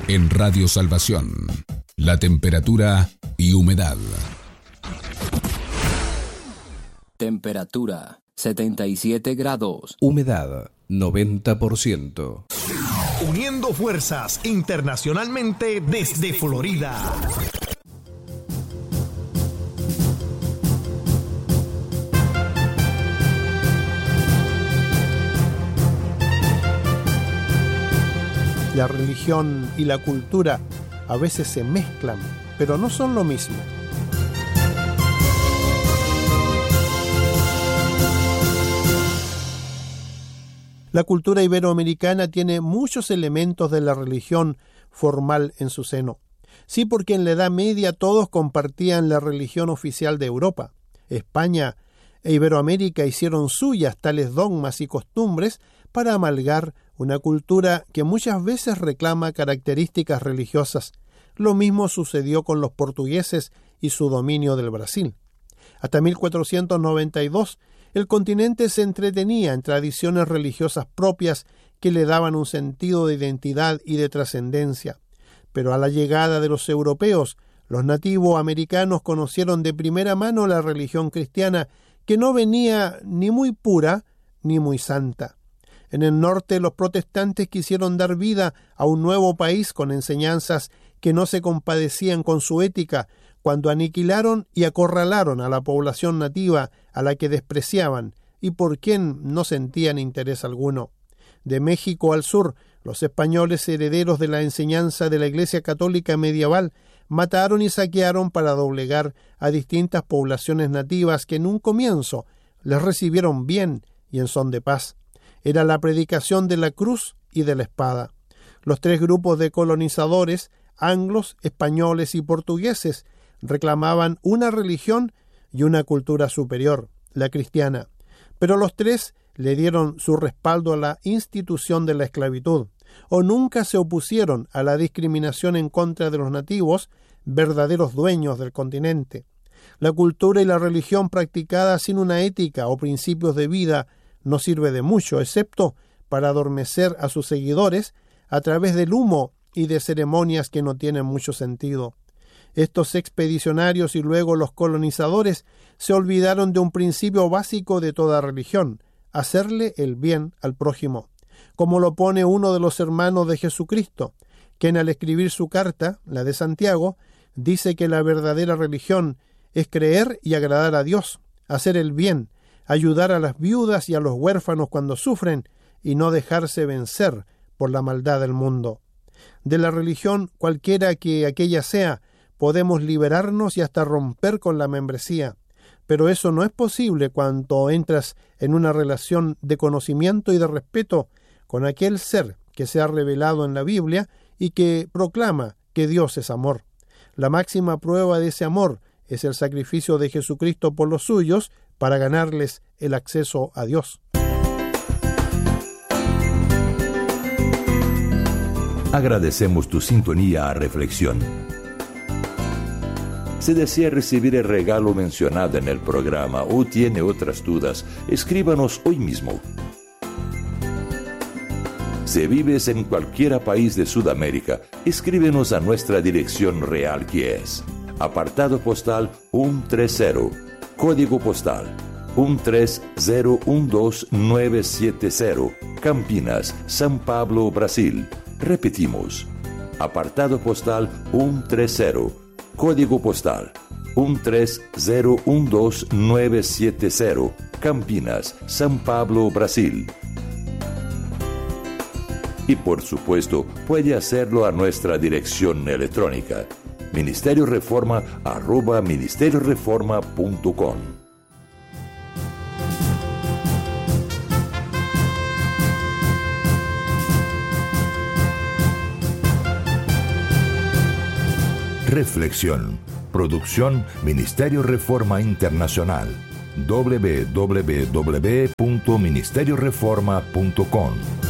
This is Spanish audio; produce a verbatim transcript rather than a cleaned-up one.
En Radio Salvación, la temperatura y humedad. Temperatura setenta y siete grados. Humedad noventa por ciento. Uniendo fuerzas internacionalmente desde Florida. La religión y la cultura a veces se mezclan, pero no son lo mismo. La cultura iberoamericana tiene muchos elementos de la religión formal en su seno. Sí, porque en la Edad Media todos compartían la religión oficial de Europa. España e Iberoamérica hicieron suyas tales dogmas y costumbres para amalgar una cultura que muchas veces reclama características religiosas. Lo mismo sucedió con los portugueses y su dominio del Brasil. Hasta mil cuatrocientos noventa y dos, el continente se entretenía en tradiciones religiosas propias que le daban un sentido de identidad y de trascendencia. Pero a la llegada de los europeos, los nativos americanos conocieron de primera mano la religión cristiana, que no venía ni muy pura ni muy santa. En el norte, los protestantes quisieron dar vida a un nuevo país con enseñanzas que no se compadecían con su ética, cuando aniquilaron y acorralaron a la población nativa, a la que despreciaban y por quien no sentían interés alguno. De México al sur, los españoles, herederos de la enseñanza de la Iglesia Católica medieval, mataron y saquearon para doblegar a distintas poblaciones nativas que en un comienzo les recibieron bien y en son de paz. Era la predicación de la cruz y de la espada. Los tres grupos de colonizadores, anglos, españoles y portugueses, reclamaban una religión y una cultura superior, la cristiana. Pero los tres le dieron su respaldo a la institución de la esclavitud, o nunca se opusieron a la discriminación en contra de los nativos, verdaderos dueños del continente. La cultura y la religión practicada sin una ética o principios de vida no sirve de mucho, excepto para adormecer a sus seguidores a través del humo y de ceremonias que no tienen mucho sentido. Estos expedicionarios y luego los colonizadores se olvidaron de un principio básico de toda religión: hacerle el bien al prójimo, como lo pone uno de los hermanos de Jesucristo, quien al escribir su carta, la de Santiago, dice que la verdadera religión es creer y agradar a Dios, hacer el bien, ayudar a las viudas y a los huérfanos cuando sufren y no dejarse vencer por la maldad del mundo. De la religión, cualquiera que aquella sea, podemos liberarnos y hasta romper con la membresía, pero eso no es posible cuando entras en una relación de conocimiento y de respeto con aquel ser que se ha revelado en la Biblia y que proclama que Dios es amor. La máxima prueba de ese amor es el sacrificio de Jesucristo por los suyos para ganarles el acceso a Dios. Agradecemos tu sintonía a Reflexión. Si desea recibir el regalo mencionado en el programa o tiene otras dudas, escríbanos hoy mismo. Si vives en cualquier país de Sudamérica, escríbenos a nuestra dirección real, que es apartado postal ciento treinta, código postal uno tres cero uno dos nueve siete cero, Campinas, San Pablo, Brasil. Repetimos, apartado postal ciento treinta, código postal uno tres cero uno dos nueve siete cero, Campinas, San Pablo, Brasil. Y por supuesto, puede hacerlo a nuestra dirección electrónica, ministerio reforma arroba ministerio reforma punto com. Reflexión. Producción Ministerio Reforma Internacional. doble u doble u doble u punto ministerio reforma punto com